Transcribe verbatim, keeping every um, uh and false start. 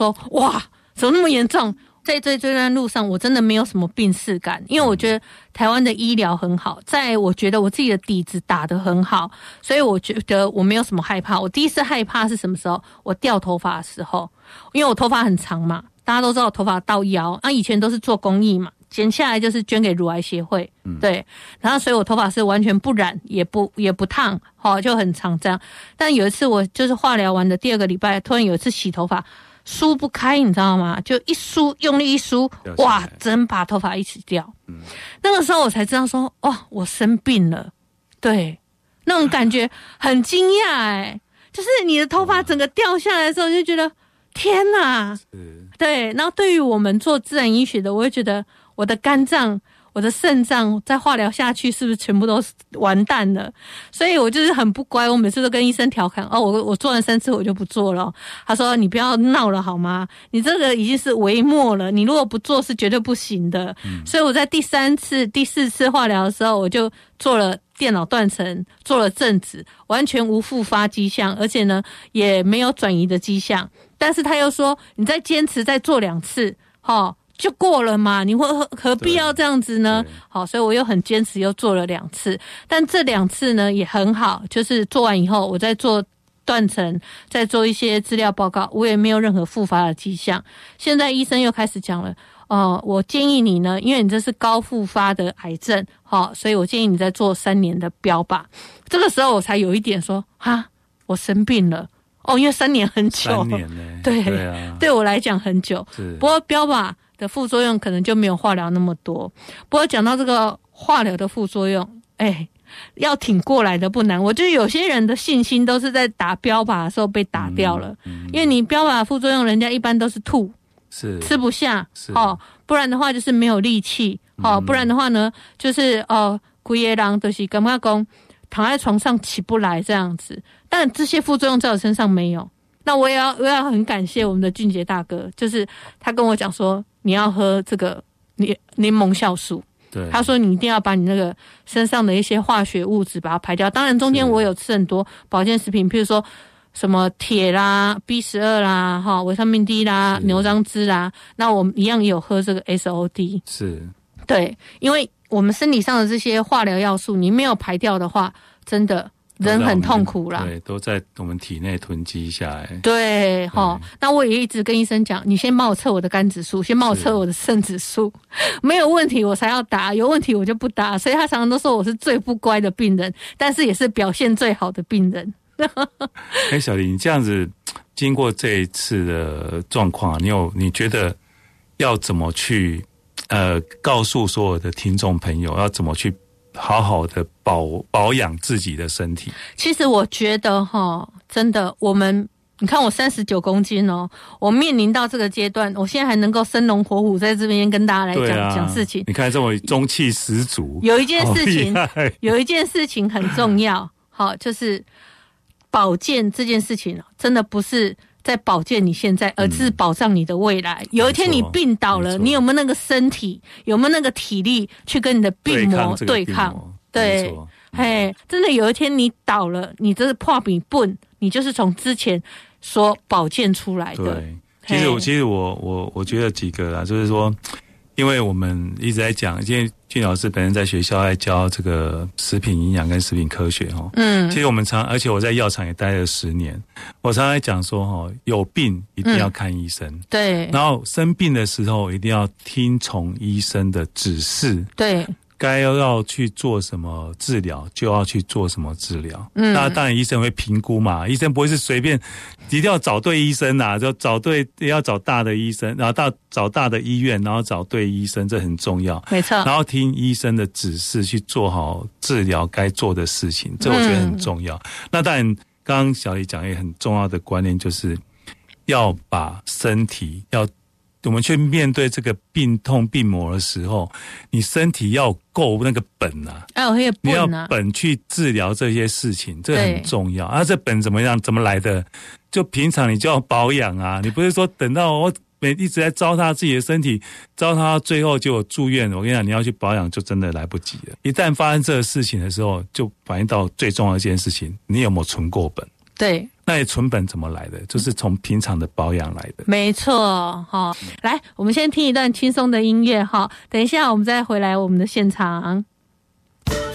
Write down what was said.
说哇怎么那么严重，在这这段路上我真的没有什么病识感，因为我觉得台湾的医疗很好，在我觉得我自己的底子打得很好，所以我觉得我没有什么害怕。我第一次害怕是什么时候？我掉头发的时候，因为我头发很长嘛，大家都知道我头发到腰，啊以前都是做公益嘛，剪下来就是捐给乳癌协会，嗯，对，然后所以我头发是完全不染也不也不烫，齁，就很长这样。但有一次我就是化疗完的第二个礼拜，突然有一次洗头发梳不开，你知道吗？就一梳，用力一梳，哇，整把头发一起掉。嗯，那个时候我才知道说，哇，我生病了。对，那种感觉很惊讶哎，就是你的头发整个掉下来的时候，就觉得天哪！对，然后对于我们做自然医学的，我会觉得我的肝脏、我的肾脏在化疗下去是不是全部都完蛋了？所以我就是很不乖，我每次都跟医生调侃，哦，我我做完三次我就不做了。他说你不要闹了好吗？你这个已经是微末了，你如果不做是绝对不行的。嗯，所以我在第三次、第四次化疗的时候，我就做了电脑断层，做了正子，完全无复发迹象，而且呢也没有转移的迹象。但是他又说你再坚持再做两次，齁，就过了嘛，你会何必要这样子呢？好，所以我又很坚持又做了两次，但这两次呢也很好，就是做完以后我再做断层，再做一些资料报告，我也没有任何复发的迹象。现在医生又开始讲了，呃，我建议你呢，因为你这是高复发的癌症，好，所以我建议你再做三年的标靶。这个时候我才有一点说，哈，我生病了。哦，因为三年很久， 三年呢， 对， 对啊， 对我来讲很久。不过标靶的副作用可能就没有化疗那么多。不过讲到这个化疗的副作用，哎，要挺过来的不难。我觉得有些人的信心都是在打标靶的时候被打掉了，嗯嗯、因为你标靶的副作用，人家一般都是吐， 是吃不下，哦，不然的话就是没有力气，哦，嗯、不然的话呢，就是哦，规个人就是感觉讲躺在床上起不来这样子。但这些副作用在我身上没有。那我也要我也要很感谢我们的俊杰大哥，就是他跟我讲说你要喝这个柠柠檬酵素，对，他说你一定要把你那个身上的一些化学物质把它排掉。当然中间我有吃很多保健食品，譬如说什么铁啦 B 十二 啦哈维他命 D 啦牛樟芝啦，那我们一样也有喝这个 S O D， 是，对，因为我们身体上的这些化疗要素你没有排掉的话，真的人很痛苦啦， 对，都在我们体内囤积下来。 对，齁，那我也一直跟医生讲，你先帮我测我的肝指数，先帮我测我的肾指数，没有问题我才要打，有问题我就不打。所以他常常都说我是最不乖的病人，但是也是表现最好的病人。 哎，小黎，你这样子经过这一次的状况，你有你觉得要怎么去呃告诉所有的听众朋友，要怎么去好好的保保养自己的身体？ 其实我觉得齁，真的，我们你看我三十九公斤哦，我面临到这个阶段，我现在还能够生龙活虎在这边跟大家来讲讲、啊、事情。 你看这么中气十足， 有一件事情，有一件事情很重要，好，就是保健这件事情真的不是在保健你现在，而是保障你的未来。嗯、有一天你病倒了，你有没有那个身体，有没有那个体力去跟你的病魔对抗？对，对嘿，真的有一天你倒了，你这是破病笨，你就是从之前所保健出来的。 对，其实我其实我我我觉得几个啦，就是说，因为我们一直在讲，因为俊老师本身在学校在教这个食品营养跟食品科学哈，嗯，其实我们常，而且我在药厂也待了十年，我常常讲说哈，有病一定要看医生，嗯、对，然后生病的时候一定要听从医生的指示，对。该要去做什么治疗就要去做什么治疗，嗯，那当然医生会评估嘛，医生不会是随便，一定要找对医生啊，就找对，要找大的医生，然后到找大的医院，然后找对医生，这很重要，没错。然后听医生的指示去做好治疗该做的事情，这我觉得很重要。嗯、那当然，刚刚小黎讲一个很重要的观念，就是要把身体要。我们去面对这个病痛病魔的时候，你身体要够那个本啊，哎、啊，你要本去治疗这些事情，这很重要啊。这本怎么样？怎么来的？就平常你就要保养啊，你不是说等到我每一直在糟蹋自己的身体，糟蹋到最后就有住院。我跟你讲，你要去保养就真的来不及了。一旦发生这个事情的时候，就反映到最重要的一件事情，你有没有存过本？ 对， 那你存本怎么来的？就是从平常的保养来的。 没错，哈，来，我们先听一段轻松的音乐哈，等一下我们再回来我们的现场。